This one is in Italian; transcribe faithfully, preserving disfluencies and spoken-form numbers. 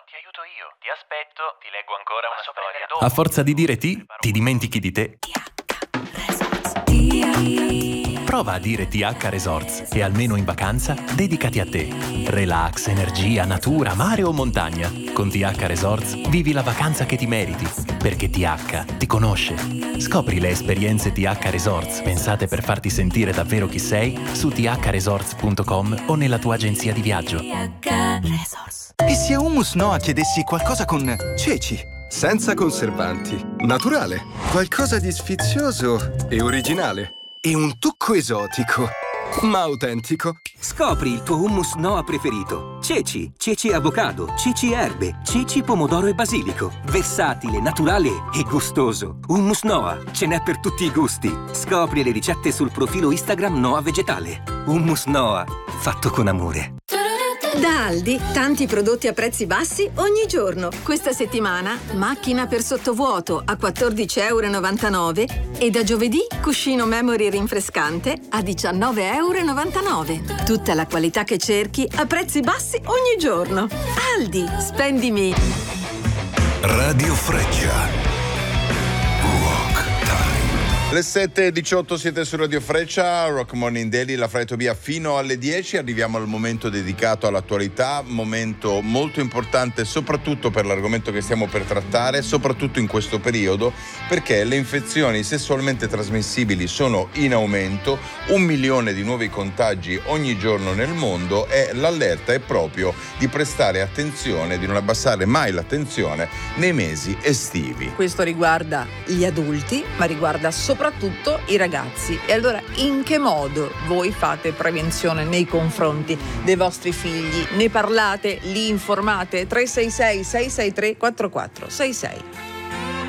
ti aiuto io. Ti aspetto, ti leggo ancora una storia. A forza di dire ti, ti dimentichi di te. Prova a dire T H Resorts e almeno in vacanza dedicati a te. Relax, energia, natura, mare o montagna. Con T H Resorts vivi la vacanza che ti meriti, perché T H ti conosce. Scopri le esperienze T H Resorts pensate per farti sentire davvero chi sei su t h resorts punto com o nella tua agenzia di viaggio. T H Resorts. E se a Hummus Noa chiedessi qualcosa con ceci? Senza conservanti, naturale, qualcosa di sfizioso e originale. E un tocco esotico, ma autentico. Scopri il tuo hummus Noa preferito. Ceci, ceci avocado, ceci erbe, ceci pomodoro e basilico. Versatile, naturale e gustoso. Hummus Noa, ce n'è per tutti i gusti. Scopri le ricette sul profilo Instagram Noa Vegetale. Hummus Noa, fatto con amore. Da Aldi, tanti prodotti a prezzi bassi ogni giorno. Questa settimana, macchina per sottovuoto a quattordici e novantanove euro e da giovedì cuscino memory rinfrescante a diciannove e novantanove euro. Tutta la qualità che cerchi a prezzi bassi ogni giorno. Aldi, spendi meno. Radio Freccia. Le sette e diciotto siete su Radio Freccia, Rock Morning Daily, la Freccia fino alle dieci. Arriviamo al momento dedicato all'attualità, momento molto importante soprattutto per l'argomento che stiamo per trattare, soprattutto in questo periodo, perché le infezioni sessualmente trasmissibili sono in aumento, un milione di nuovi contagi ogni giorno nel mondo e l'allerta è proprio di prestare attenzione, di non abbassare mai l'attenzione nei mesi estivi. Questo riguarda gli adulti, ma riguarda soprattutto soprattutto i ragazzi. E allora in che modo voi fate prevenzione nei confronti dei vostri figli? Ne parlate? Li informate? tre sei sei sei sei tre quattro quattro sei sei.